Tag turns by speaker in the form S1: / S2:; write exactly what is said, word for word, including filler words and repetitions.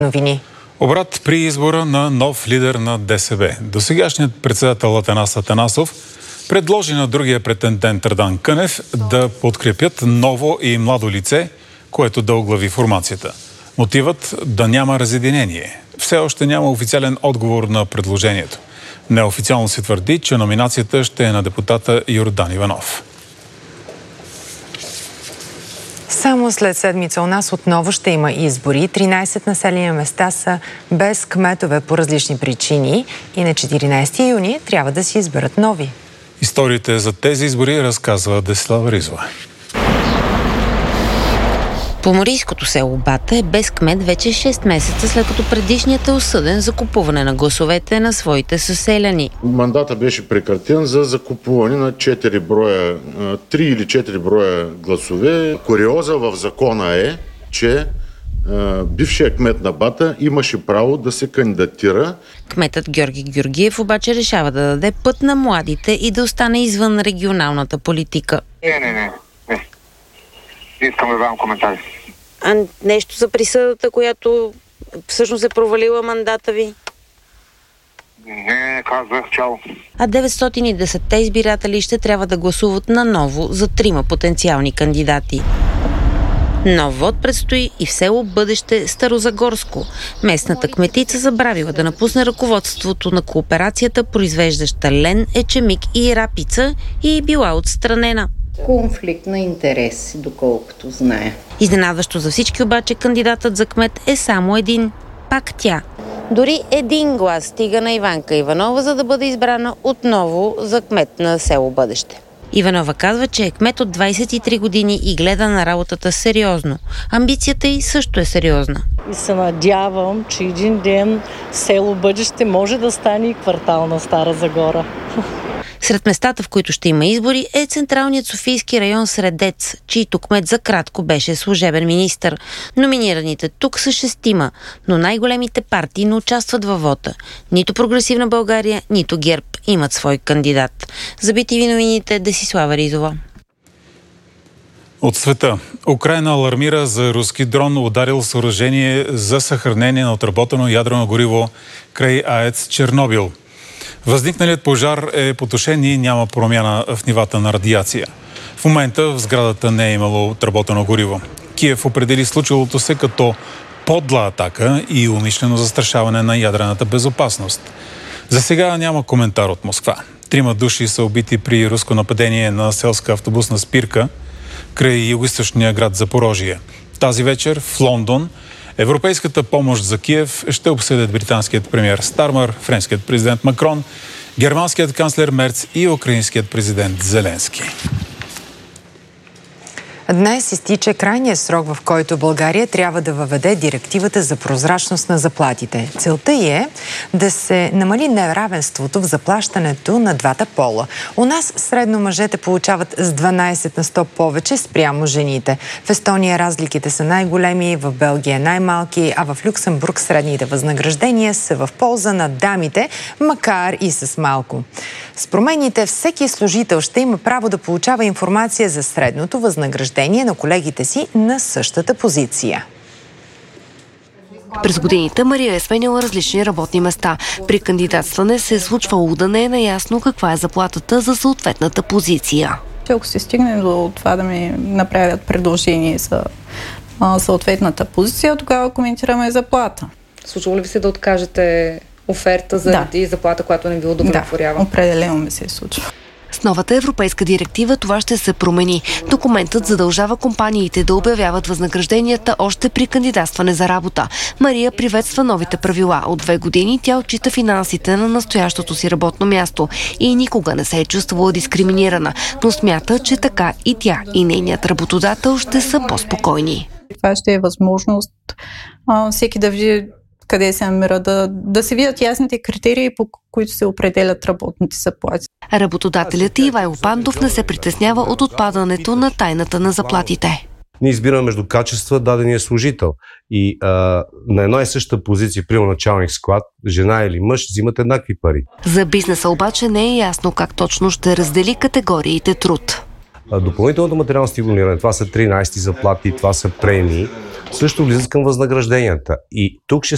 S1: Новини.
S2: Обрат при избора на нов лидер на ДСБ. Досегашният председател Атанас Атанасов предложи на другия претендент Радан Кънев да подкрепят ново и младо лице, което да оглави формацията. Мотивът да няма разединение. Все още няма официален отговор на предложението. Неофициално се твърди, че номинацията ще е на депутата Йордан Иванов.
S1: Само след седмица у нас отново ще има избори. тринайсет населени места са без кметове по различни причини и на четиринайсети юни трябва да си изберат нови.
S2: Историите за тези избори разказва Десислава Ризова.
S3: Поморийското село Бата е без кмет вече шест месеца, след като предишният е осъден за купуване на гласовете на своите съселяни.
S4: Мандата беше прекратен за закупуване на четири броя, три или четири броя гласове. Куриоза в закона е, че бившият кмет на Бата имаше право да се кандидатира.
S3: Кметът Георги Георгиев обаче решава да даде път на младите и да остане извън регионалната политика.
S5: Не, не, не. не. Искам да дам коментари.
S3: А нещо за присъдата, която всъщност е провалила мандата ви?
S5: Не, не казах, чао.
S3: А деветстотин и десетте избиратели ще трябва да гласуват наново за трима потенциални кандидати. Нов вод предстои и в село Бъдеще Старозагорско. Местната кметица забравила да напусне ръководството на кооперацията, произвеждаща лен, ечемик и рапица, и била отстранена.
S6: Конфликт на интереси, доколкото знае.
S3: Изненадващо за всички обаче, кандидатът за кмет е само един. Пак тя. Дори един глас стига на Иванка Иванова, за да бъде избрана отново за кмет на село Бъдеще. Иванова казва, че е кмет от двайсет и три години и гледа на работата сериозно. Амбицията й също е сериозна.
S7: И се надявам, че един ден село Бъдеще може да стане и квартал на Стара Загора.
S3: Сред местата, в които ще има избори, е централният софийски район Средец, чийто кмет за кратко беше служебен министър. Номинираните тук са шестима, но най-големите партии не участват във вота. Нито Прогресивна България, нито ГЕРБ имат свой кандидат. За би ти ви новините, Десислава Ризова.
S2: От света. Украйна алармира за руски дрон, ударил съоръжение за съхранение на отработено ядрено гориво край АЕЦ Чернобил. Възникналият пожар е потушен и няма промяна в нивата на радиация. В момента в сградата не е имало отработено гориво. Киев определи случилото се като подла атака и умишлено застрашаване на ядрената безопасност. За сега няма коментар от Москва. Трима души са убити при руско нападение на селска автобусна спирка край югоизточния град Запорожие. Тази вечер в Лондон европейската помощ за Киев ще обсъдят британският премиер Стармър, френският президент Макрон, германският канцлер Мерц и украинският президент Зеленски.
S1: Днес изтича крайният срок, в който България трябва да въведе директивата за прозрачност на заплатите. Целта й е да се намали неравенството в заплащането на двата пола. У нас средно мъжете получават с дванайсет на сто повече спрямо жените. В Естония разликите са най-големи, в Белгия най-малки, а в Люксембург средните възнаграждения са в полза на дамите, макар и с малко. С промените всеки служител ще има право да получава информация за средното възнаграждение на колегите си на същата позиция.
S8: През годините Мария е сменяла различни работни места. При кандидатстване се е случвало да не е наясно каква е заплатата за съответната позиция.
S9: Ако се стигне до това да ми направят предложение за а, съответната позиция, тогава коментираме заплата.
S10: Случва ли ви се да откажете оферта заради да. заплата, която не ви удовлетворява?
S9: Да, определено ми се случва.
S8: С новата европейска директива това ще се промени. Документът задължава компаниите да обявяват възнагражденията още при кандидатстване за работа. Мария приветства новите правила. От две години тя отчита финансите на настоящото си работно място и никога не се е чувствала дискриминирана, но смята, че така и тя, и нейният работодател ще са по-спокойни.
S9: Това ще е възможност а, всеки да види къде се намира, да, да се видят ясните критерии, по които се определят работните заплати.
S8: Работодателят Ивайло Пандов не се притеснява от отпадането на тайната на заплатите.
S11: Ние избираме между качества дадения служител и а, на една и съща позиция, при началник склад, жена или мъж взимат еднакви пари.
S8: За бизнеса обаче не е ясно как точно ще раздели категориите труд.
S11: Допълнителното материално стимулиране, това са тринайсети заплати, това са премии, също влизат към възнагражденията. И тук ще